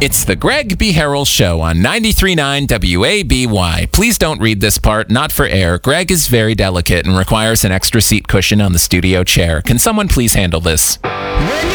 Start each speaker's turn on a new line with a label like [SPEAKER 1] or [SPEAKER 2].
[SPEAKER 1] It's the Greg B. Harrell Show on 93.9 WABY. Please don't read this part, not for air. Greg is very delicate and requires an extra seat cushion on the studio chair. Can someone please handle this?